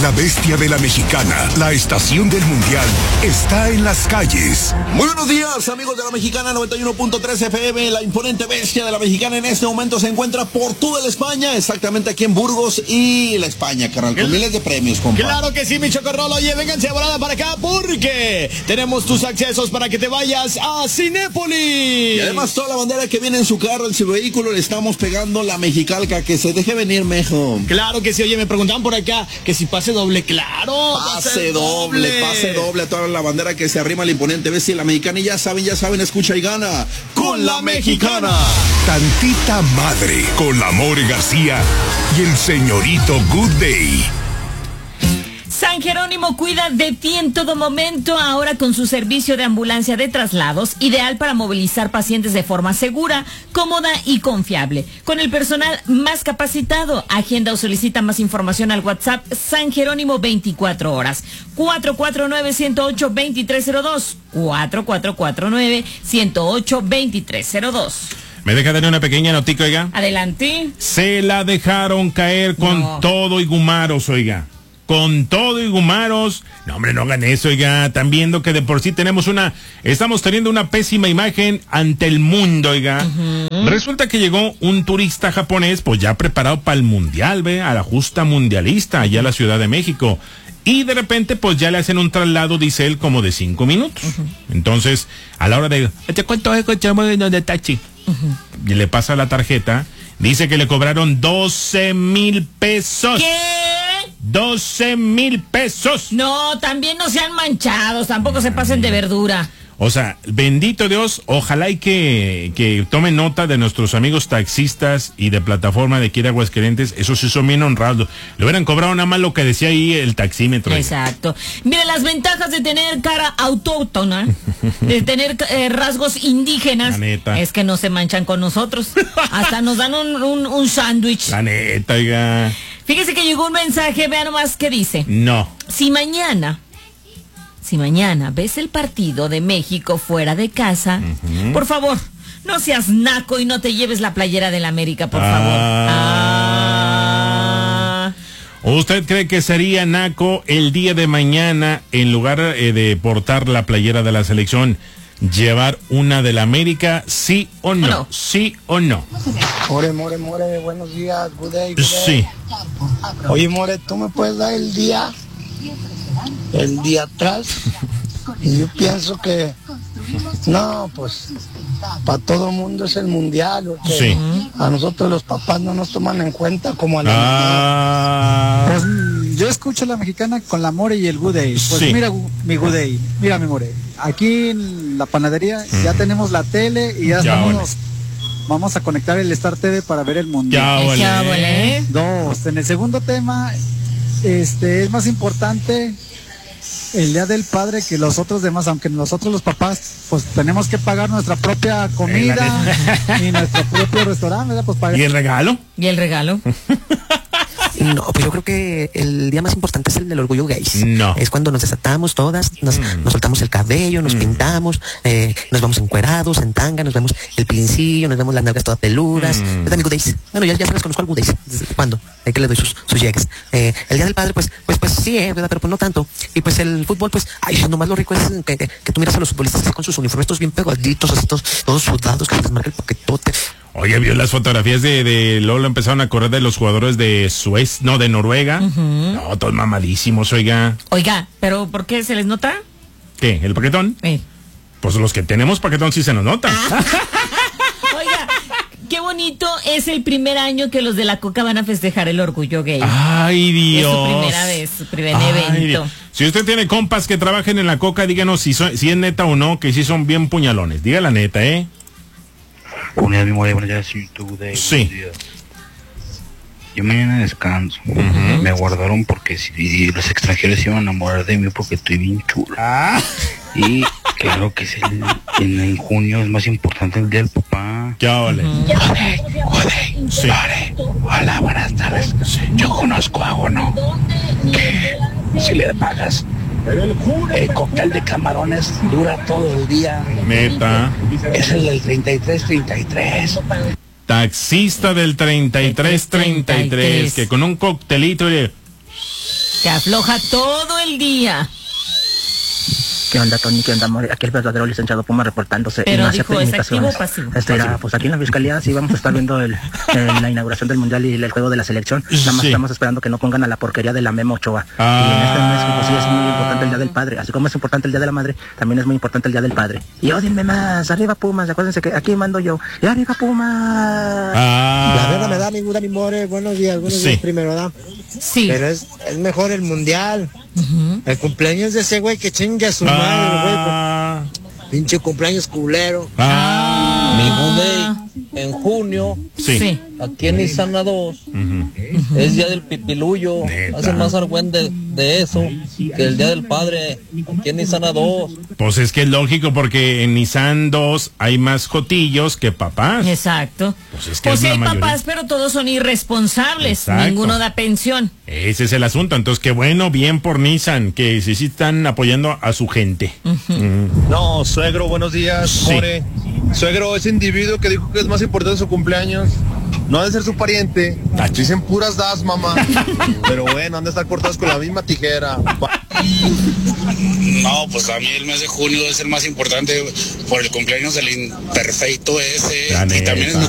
La bestia de la Mexicana, la estación del mundial, está en las calles. Muy buenos días, amigos de la Mexicana 91.3 FM. La imponente bestia de la Mexicana en este momento se encuentra por toda la España, exactamente aquí en Burgos y la España, carnal, con miles de premios, compa. Claro que sí, mi chocorrolo. Oye, vénganse volada para acá porque tenemos tus accesos para que te vayas a Cinépolis. Y además toda la bandera que viene en su carro, en su vehículo, le estamos pegando la mexicalca, que se deje venir, mejo. Claro que sí. Oye, me preguntaban por acá que si pase doble. Claro, pase doble a toda la bandera que se arrima la imponente bestia y la Mexicana. Y ya saben, escucha y gana con la Mexicana. Tantita madre con la More García y el señorito Good Day. San Jerónimo cuida de ti en todo momento, ahora con su servicio de ambulancia de traslados, ideal para movilizar pacientes de forma segura, cómoda y confiable. Con el personal más capacitado, agenda o solicita más información al WhatsApp San Jerónimo 24 horas. 449-108-2302. 4449-108-2302. ¿Me deja tener una pequeña notica, oiga? Adelante. Se la dejaron caer con todo y gumaros, oiga. Con todo y gumaros. No, hombre, no hagan eso, oiga. Están viendo que de por sí estamos teniendo una pésima imagen ante el mundo, oiga. Resulta que llegó un turista japonés, pues ya preparado para el mundial, ve, a la justa mundialista, allá a la Ciudad de México. Y de repente, pues ya le hacen un traslado, dice él, como de 5 minutos. Entonces, a la hora de, ¿te cuento de taxi? Y le pasa la tarjeta, dice que le cobraron 12,000 pesos. ¿Qué? 12,000 pesos. No, también no sean manchados, tampoco se pasen de verdura. O sea, bendito Dios, ojalá y que tomen nota de nuestros amigos taxistas y de plataforma de aquí de Aguascalientes. Esos sí son bien honrados. Le hubieran cobrado nada más lo que decía ahí el taxímetro. Exacto. Mire, las ventajas de tener cara autóctona, de tener rasgos indígenas, la neta, es que no se manchan con nosotros. Hasta nos dan un sándwich. La neta, oiga. Fíjese que llegó un mensaje, vea nomás qué dice. No. Si mañana ves el partido de México fuera de casa, por favor, no seas naco y no te lleves la playera del América, por favor. ¿Usted cree que sería naco el día de mañana, en lugar de portar la playera de la selección, llevar una del América, sí o no? No. ¿Sí o no? More, buenos días, good day. Sí. Oye, More, ¿tú me puedes dar el día atrás? Y yo pienso que no, pues para todo el mundo es el mundial, porque sí, a nosotros los papás no nos toman en cuenta como a la Pues yo escucho la Mexicana con la More y el Good Day. Pues sí. Mira mi Good Day, mira mi More, aquí en la panadería ya tenemos la tele y ya estamos, vamos a conectar el Star TV para ver el mundial. Ya vale. 2, en el segundo tema, es más importante el Día del Padre que los otros demás, aunque nosotros los papás pues tenemos que pagar nuestra propia comida y nuestro propio restaurante, ¿verdad? Pues ¿Y el regalo? No, pues yo creo que el día más importante es el del orgullo gay. No. Es cuando nos desatamos todas, nos soltamos el cabello, nos pintamos, nos vamos encuerados, en tanga, nos vemos el pilincillo, nos vemos las nalgas todas peludas. ¿Verdad, mi good days? Bueno, ya se las conozco al good days. ¿Desde cuándo? Hay que le doy sus llegues. El Día del Padre, pues sí, ¿verdad? Pero pues no tanto. Y pues el fútbol, pues, ay, nomás lo rico es que tú miras a los futbolistas con sus uniformes estos bien pegaditos, así todos sudados, que les marca el paquetote. Oye, vio las fotografías de Lolo, empezaron a correr de los jugadores de de Noruega. No, todos mamadísimos, oiga. Oiga, ¿pero por qué se les nota? ¿Qué? ¿El paquetón? Pues los que tenemos paquetón sí se nos nota. Oiga, qué bonito es el primer año que los de la Coca van a festejar el orgullo gay. Ay, Dios. Es su primera vez, su primer evento. Dios. Si usted tiene compas que trabajen en la Coca, díganos si es neta o no, que sí son bien puñalones. Diga la neta, Buenos días, sí. Yo mañana descanso. Me guardaron porque si los extranjeros se iban a enamorar de mí porque estoy bien chulo. Y claro que en junio es más importante el día del papá. ¿Qué ole? Joder. Sí. Hola, buenas tardes. Yo conozco a uno que si le pagas el cóctel de camarones dura todo el día. Neta. Es el del 3333. Taxista del 3333, que con un coctelito Que afloja todo el día. ¿Qué onda, Tony? ¿Qué onda, amor? Aquí el verdadero licenciado Puma reportándose. Pero no dijo, ¿es activo o pasivo? Pues aquí en la fiscalía sí vamos a estar viendo la inauguración del Mundial y el juego de la selección. Nada más estamos esperando que no pongan a la porquería de la Memo Ochoa. Y en este mes, pues sí, es muy importante el Día del Padre. Así como es importante el Día de la Madre, también es muy importante el Día del Padre. Y ódienme más. Arriba Pumas. Acuérdense que aquí mando yo. Y arriba Pumas. La verdad me da mi duda, mi more. Buenos días primero, ¿verdad? Sí. Pero es mejor el Mundial. El cumpleaños de ese güey que chingue a su madre, güey. Pinche cumpleaños culero. Mi Budey, en junio, aquí en Izana 2, es Día del Pipiluyo. Hace más argüende de eso que el Día del Padre aquí en Izana 2. Pues es que es lógico, porque en Nissan 2 hay más jotillos que papás. Exacto. Pues es que Pues sí hay mayoría. papás, pero todos son irresponsables. Exacto. Ninguno da pensión. Ese es el asunto. Entonces, qué bueno, bien por Nissan, que sí están apoyando a su gente. No, suegro, buenos días, More. Suegro, ese individuo que dijo que es más importante su cumpleaños, no ha de ser su pariente. Dicen puras das, mamá. Pero bueno, han de estar cortados con la misma tijera. No, pues a mí el mes de junio es el más importante por el cumpleaños del imperfecto ese. Y también es mi